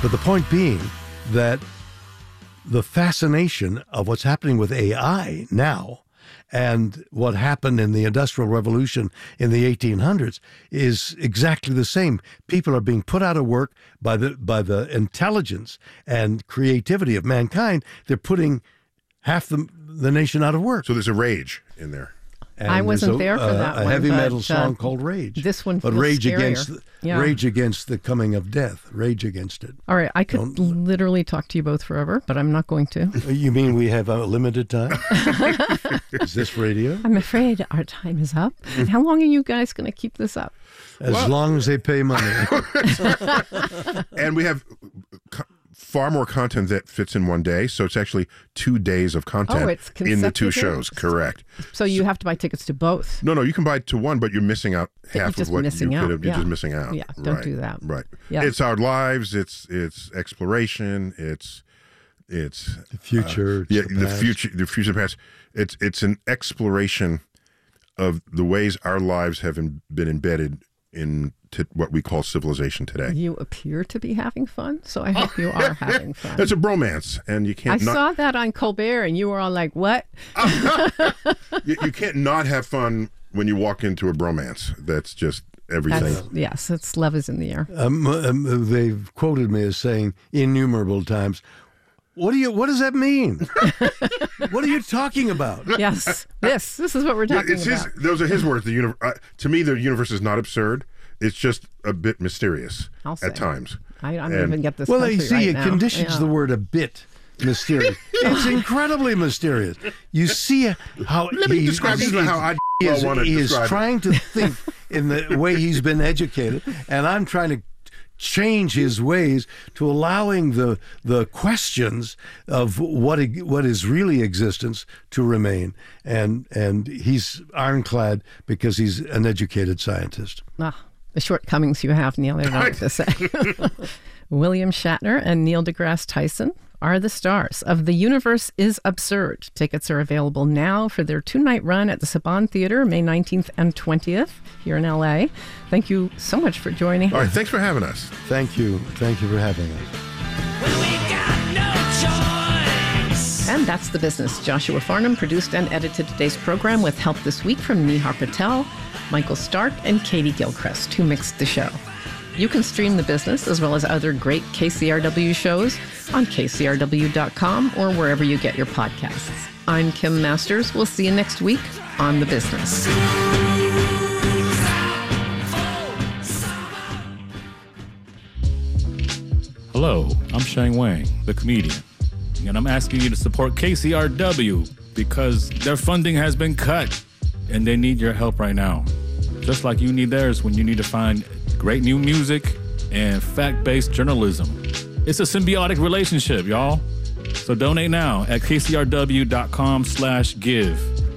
But the point being that the fascination of what's happening with AI now and what happened in the Industrial Revolution in the 1800s is exactly the same. People are being put out of work by the intelligence and creativity of mankind. They're putting half the nation out of work. So there's a rage in there. And I wasn't there for that a one, heavy but, metal song called Rage. This one but feels Rage scarier. Rage against the coming of death. Rage against it. All right, I could literally talk to you both forever, but I'm not going to. You mean we have a limited time? Is this radio? I'm afraid our time is up. How long are you guys going to keep this up? As long as they pay money. And we have far more content that fits in one day, so it's actually 2 days of content in the two shows. Correct. So you have to buy tickets to both. No, you can buy to one, but you're missing out half of what you could have. You're just missing out. Yeah, don't do that. Right. Yeah. It's our lives. It's exploration. It's the future. The future past. It's an exploration of the ways our lives have been embedded in what we call civilization today. You appear to be having fun, so I hope you are having fun. It's a bromance, and you can't. I saw that on Colbert, and you were all like, "What?" You can't not have fun when you walk into a bromance. That's just everything. Yes, it's love is in the air. They've quoted me as saying innumerable times, What does that mean? What are you talking about? Yes, this is what we're talking about. Those are his words. To me, the universe is not absurd. It's just a bit mysterious at times. I don't even get this. Well, you see, it now. conditions the word a bit mysterious. It's incredibly mysterious. You see how Let me describe how he is trying to think in the way he's been educated, and I'm trying to change his ways to allowing the questions of what is really existence to remain, and he's ironclad because he's an educated scientist. The shortcomings you have, Neil, I don't know what to say. William Shatner and Neil deGrasse Tyson are the stars of The Universe is Absurd. Tickets are available now for their 2-night run at the Saban Theater, May 19th and 20th here in L.A. Thank you so much for joining us. All right, thanks for having us. Thank you. Thank you for having us. Well, we got no choice. And that's The Business. Joshua Farnham produced and edited today's program with help this week from Nihar Patel, Michael Stark, and Katie Gilchrist, who mixed the show. You can stream The Business as well as other great KCRW shows on kcrw.com or wherever you get your podcasts. I'm Kim Masters. We'll see you next week on The Business. Hello, I'm Shane Wang, the comedian, and I'm asking you to support KCRW because their funding has been cut and they need your help right now. Just like you need theirs when you need to find great new music and fact-based journalism. It's a symbiotic relationship, y'all. So donate now at kcrw.com/give.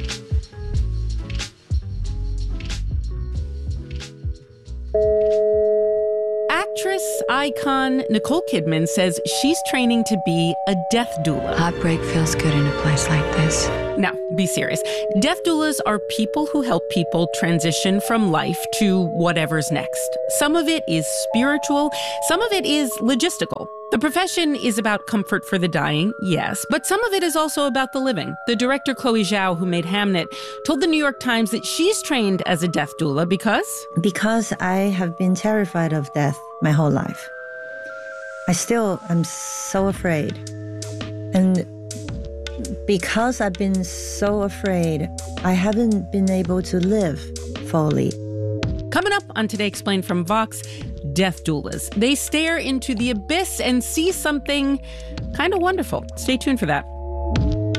Actress icon Nicole Kidman says she's training to be a death doula. Heartbreak feels good in a place like this. Now, be serious. Death doulas are people who help people transition from life to whatever's next. Some of it is spiritual, some of it is logistical. The profession is about comfort for the dying, yes, but some of it is also about the living. The director Chloe Zhao, who made Hamnet, told the New York Times that she's trained as a death doula because I have been terrified of death my whole life. I still am so afraid. And because I've been so afraid, I haven't been able to live fully. Coming up on Today Explained from Vox, death doulas. They stare into the abyss and see something kind of wonderful. Stay tuned for that.